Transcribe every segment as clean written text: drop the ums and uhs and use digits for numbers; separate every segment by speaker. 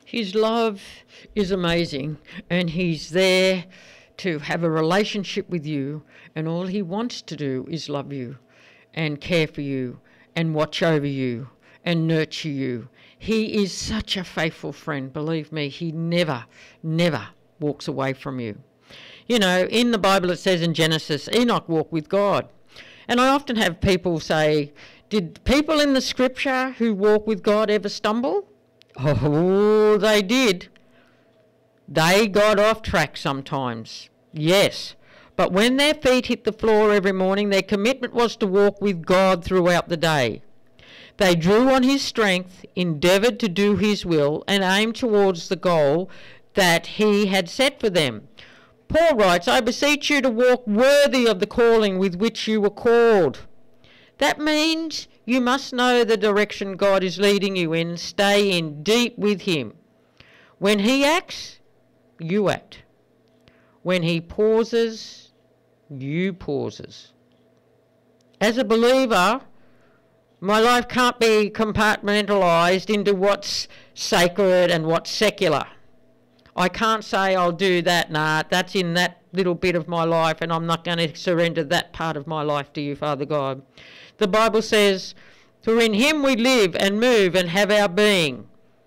Speaker 1: His love is amazing, and he's there to have a relationship with you, and all he wants to do is love you and care for you and watch over you and nurture you. He is such a faithful friend. Believe me, he never, never walks away from you. You know, in the Bible it says in Genesis, Enoch walked with God. And I often have people say, did people in the scripture who walk with God ever stumble? Oh, they did. They got off track sometimes, yes. But when their feet hit the floor every morning, their commitment was to walk with God throughout the day. They drew on his strength, endeavoured to do his will, and aimed towards the goal that he had set for them. Paul writes, I beseech you to walk worthy of the calling with which you were called. That means you must know the direction God is leading you in, stay in deep with him. When he acts, you act. When he pauses, you pauses. As a believer, my life can't be compartmentalised into what's sacred and what's secular. I can't say I'll do that, nah, that's in that little bit of my life and I'm not going to surrender that part of my life to you, Father God. The Bible says, for in him we live and move and have our being.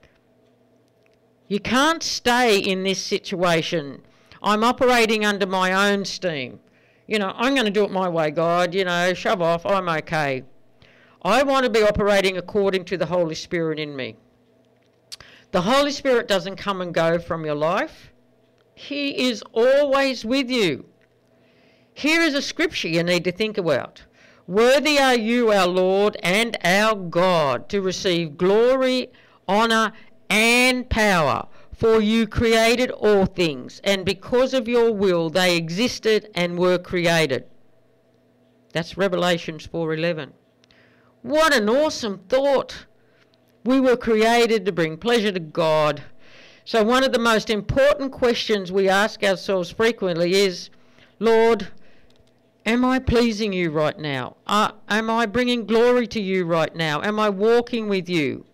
Speaker 1: You can't stay in this situation. I'm operating under my own steam. You know, I'm going to do it my way, God. You know, shove off, I'm okay. I want to be operating according to the Holy Spirit in me. The Holy Spirit doesn't come and go from your life. He is always with you. Here is a scripture you need to think about. Worthy are you, our Lord and our God, to receive glory, honour and power, for you created all things, and because of your will they existed and were created. That's Revelations 4:11. What an awesome thought. We were created to bring pleasure to God. So one of the most important questions we ask ourselves frequently is, Lord, am I pleasing you right now? Am I bringing glory to you right now? Am I walking with you?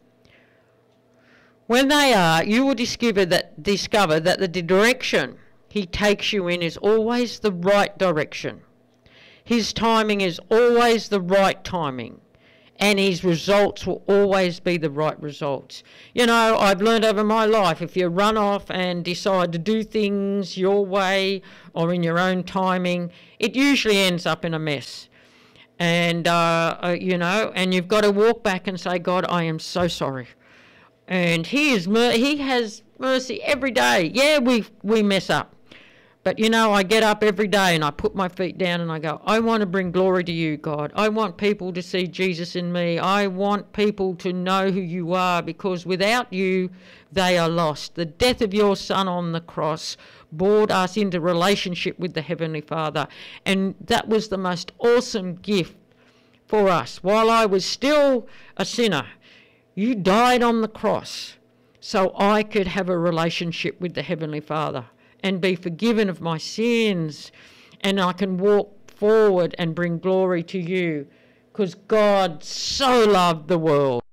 Speaker 1: When they are, you will discover that the direction he takes you in is always the right direction. His timing is always the right timing. And his results will always be the right results. You know, I've learned over my life, if you run off and decide to do things your way or in your own timing, it usually ends up in a mess. And, you know, and you've got to walk back and say, God, I am so sorry. And he has mercy every day. Yeah, we mess up. But, you know, I get up every day and I put my feet down and I go, I want to bring glory to you, God. I want people to see Jesus in me. I want people to know who you are, because without you, they are lost. The death of your Son on the cross brought us into relationship with the Heavenly Father. And that was the most awesome gift for us. While I was still a sinner, you died on the cross so I could have a relationship with the Heavenly Father and be forgiven of my sins, and I can walk forward and bring glory to you, because God so loved the world.